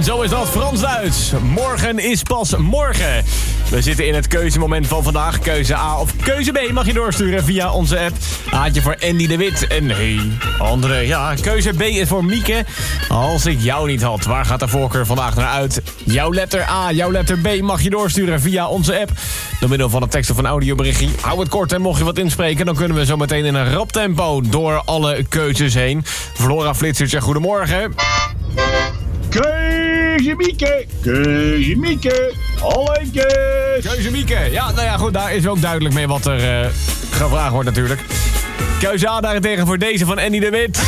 zo is dat Frans-Duits. Morgen is pas morgen. We zitten in het keuzemoment van vandaag. Keuze A of keuze B mag je doorsturen via onze app. Aatje voor Andy de Wit. En nee, André. Ja, keuze B is voor Mieke. Als ik jou niet had, waar gaat de voorkeur vandaag naar uit? Jouw letter A, jouw letter B mag je doorsturen via onze app. Door middel van een tekst of een audioberichtje. Hou het kort en mocht je wat inspreken, dan kunnen we zo meteen in een rap tempo door alle keuzes heen. Flora Flitsertje, goedemorgen. Keuze Mieke, keuze Mieke, alleentjes. Keuze Mieke. Ja, nou ja, goed, daar is ook duidelijk mee wat er gevraagd wordt natuurlijk. Keuze A daarentegen voor deze van Andy de Wit.